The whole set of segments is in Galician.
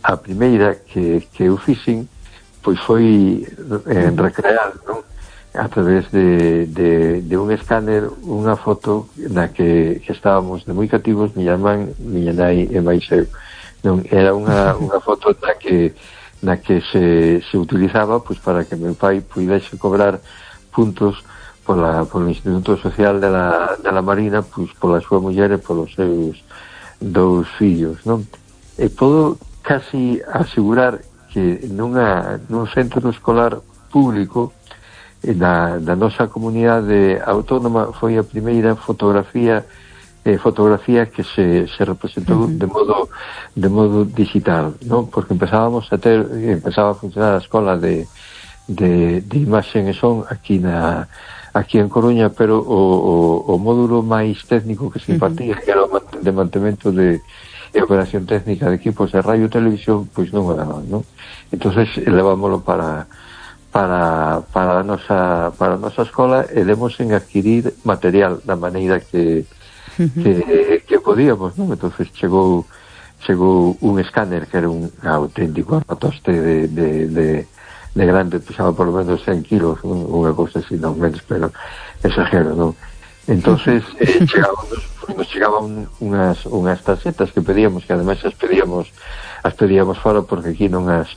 a primeira que eu fixen pois foi recrear, non? A través de un escáner unha foto na que estábamos de moi cativos miña irmán, miña nai e máis eu, non? Era unha foto na que se utilizaba pois para que meu pai puidese cobrar puntos polo Instituto Social de la Marina, pois pola súa muller e polos seus 2 fillos, non? E podo casi asegurar que nun centro escolar público da nosa comunidade autónoma foi a primeira fotografía que se representou de modo digital, non? Porque empezaba a funcionar a escola de imaxe e son aquí en Coruña, pero o módulo máis técnico que se impartía, que era o de mantemento de operación técnica de equipos de radio e televisión, pois non o daban, non? Entonces levámoslo para a nosa escola e demos en adquirir material da maneira que podíamos, non? Entonces chegou un escáner que era un auténtico armatoste de grande, pesaba por lo menos 100 kilos, unha cousa así, non menos, pero exagero, non? Entonces nos chegaban unhas tarxetas que pedíamos, que ademais as pedíamos fora porque aquí non as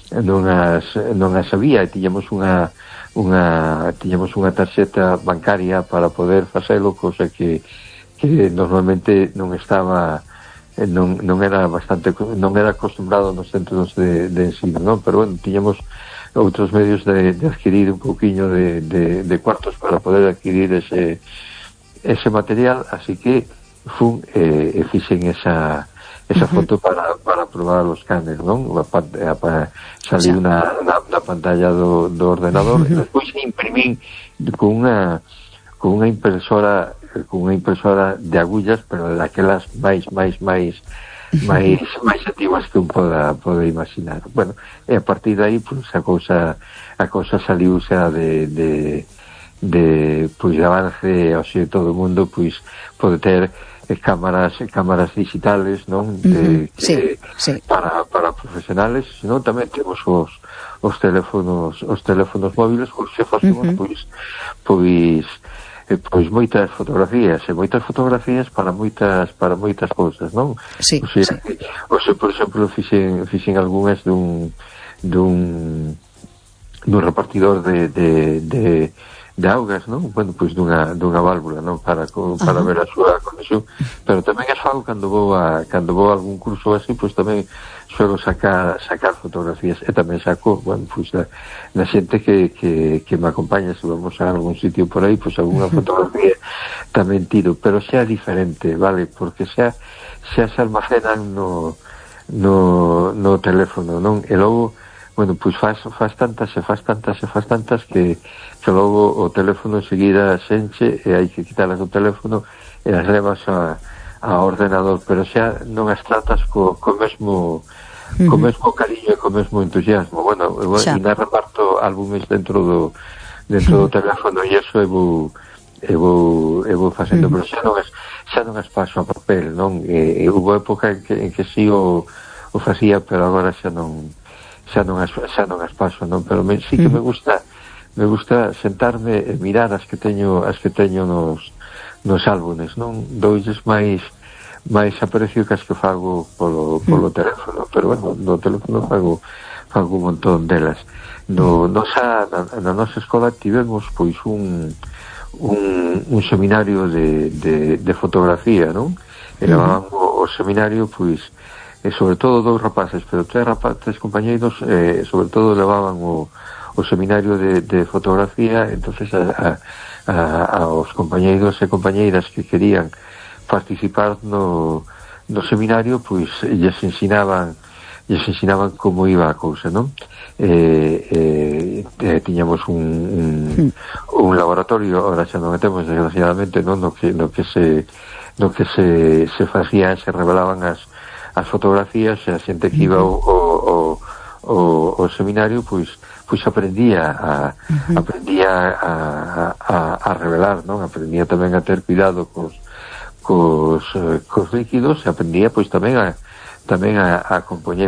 había, e tiñamos unha tarxeta bancaria para poder facelo, cosa que normalmente non era acostumbrado nos centros de ensino, non? Pero bueno, tiñamos outros medios de adquirir un pouquiño de cuartos para poder adquirir ese material, así que fixen esa foto para probar os escáner, non? Saliu na pantalla do ordenador, e despois imprimín con unha impresora de agullas, pero daquelas máis activas que un poda imaginar. Bueno, e a partir de aí, pois, a cousa saliu xa de avance, o sea, todo o mundo pois pode ter cámaras digitales, non? Para profesionales, senón tamén temos os teléfonos móviles, os que facemos pois moitas fotografías para moitas cousas, non? O sea, por exemplo, fixen algunhas dun repartidor de augas, non? Bueno, pois dunha válvula, non? Para ver a súa conexión, pero tamén as fago cando vou a algún curso así, pois tamén suelo sacar fotografías, e tamén saco, bueno, pois na xente que me acompaña, se vamos a algún sitio por aí, pois algunha fotografía tamén tiro, pero xa diferente, vale? Porque xa se almacenan no teléfono, non? E logo, bueno, pois faz tantas que logo o teléfono enseguida se enche e hai que quitalas do teléfono e as levas a ordenador, pero xa non as tratas co mesmo cariño e co mesmo entusiasmo. Bueno, eu ainda reparto álbumes dentro do teléfono e iso eu vou facendo, pero xa non as paso a papel, non? Houve época en que sí o facía, pero agora xa non as paso, non? Pero sí que me gusta sentarme e mirar as que teño nos álbumes, non? Doulles máis aprecio que as que fago polo teléfono, pero bueno, no teléfono fago un montón delas. Na nosa escola tivemos pois un seminario de fotografía, non? E levaban o seminario, pois, sobre todo 2 rapaces, pero 3 compañeiros, sobre todo levaban o seminario de fotografía. Entonces aos compañeiros e compañeiras que querían participar no seminario, pois lles ensinaban como iba a cousa, non? Tiñamos un laboratorio, ahora xa non temos, desgraciadamente, non? No que se facía, se revelaban as fotografías, e a xente que iba ao seminario, pois aprendía a revelar, non? Aprendía tamén a ter cuidado cos líquidos, e aprendía pois tamén a compoñer